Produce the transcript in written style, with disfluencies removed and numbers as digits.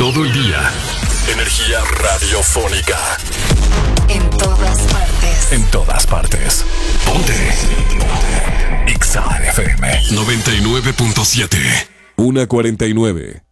todo el día. Energía radiofónica. En todas partes. En todas partes. Ponte. Ponte. Exa FM 99.7. 1:49.